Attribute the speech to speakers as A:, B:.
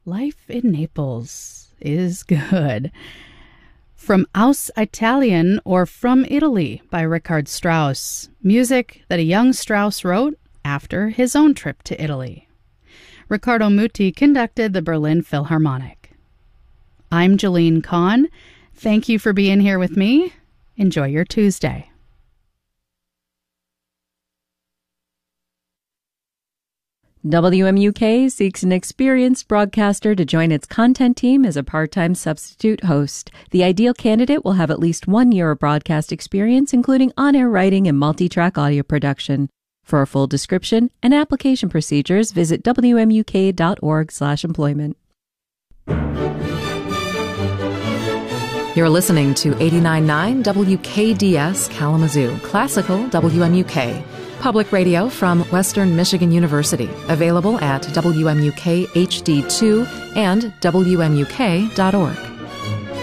A: Life in Naples is good. From Aus Italien, or From Italy, by Richard Strauss. Music that a young Strauss wrote after his own trip to Italy. Riccardo Muti conducted the Berlin Philharmonic. I'm Jolene Kahn. Thank you for being here with me. Enjoy your Tuesday.
B: WMUK seeks an experienced broadcaster to join its content team as a part-time substitute host. The ideal candidate will have at least 1 year of broadcast experience, including on-air writing and multi-track audio production. For a full description and application procedures, visit wmuk.org/employment.
C: You're listening to 89.9 WKDS Kalamazoo, Classical WMUK. Public radio from Western Michigan University, available at WMUK HD2 and WMUK.org.